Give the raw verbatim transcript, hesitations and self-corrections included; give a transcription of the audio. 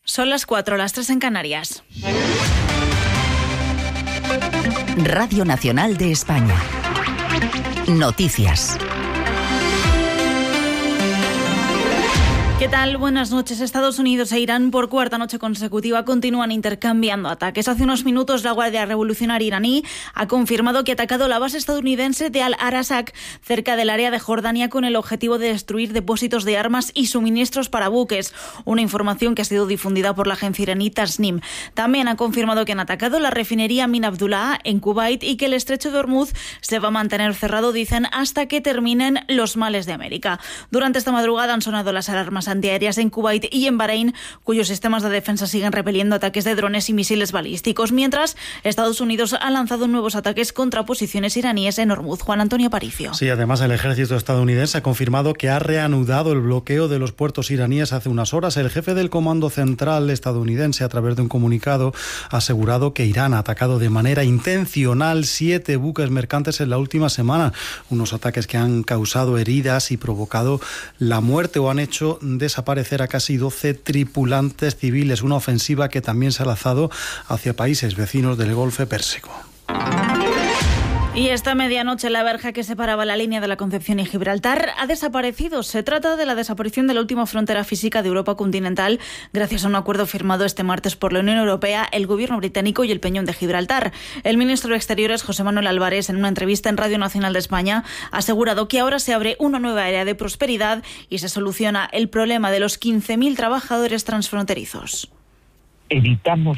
Son las cuatro, las tres en Canarias. Radio Nacional de España. Noticias. ¿Qué tal? Buenas noches. Estados Unidos e Irán por cuarta noche consecutiva continúan intercambiando ataques. Hace unos minutos la Guardia Revolucionaria iraní ha confirmado que ha atacado la base estadounidense de Al-Arasaq cerca del área de Jordania con el objetivo de destruir depósitos de armas y suministros para buques. Una información que ha sido difundida por la agencia iraní Tasnim. También ha confirmado que han atacado la refinería Min Abdullah en Kuwait y que el estrecho de Hormuz se va a mantener cerrado, dicen, hasta que terminen los males de América. Durante esta madrugada han sonado las alarmas antiaéreas en Kuwait y en Bahrein, cuyos sistemas de defensa siguen repeliendo ataques de drones y misiles balísticos, mientras Estados Unidos ha lanzado nuevos ataques contra posiciones iraníes en Hormuz. Juan Antonio Aparicio. Sí, además el ejército estadounidense ha confirmado que ha reanudado el bloqueo de los puertos iraníes hace unas horas. El jefe del Comando Central estadounidense, a través de un comunicado, ha asegurado que Irán ha atacado de manera intencional siete buques mercantes en la última semana, unos ataques que han causado heridas y provocado la muerte o han hecho desaparecer a casi doce tripulantes civiles, una ofensiva que también se ha lanzado hacia países vecinos del Golfo Pérsico. Y esta medianoche la verja que separaba la línea de la Concepción y Gibraltar ha desaparecido. Se trata de la desaparición de la última frontera física de Europa continental gracias a un acuerdo firmado este martes por la Unión Europea, el gobierno británico y el Peñón de Gibraltar. El ministro de Exteriores, José Manuel Álvarez, en una entrevista en Radio Nacional de España, ha asegurado que ahora se abre una nueva era de prosperidad y se soluciona el problema de los quince mil trabajadores transfronterizos. Evitamos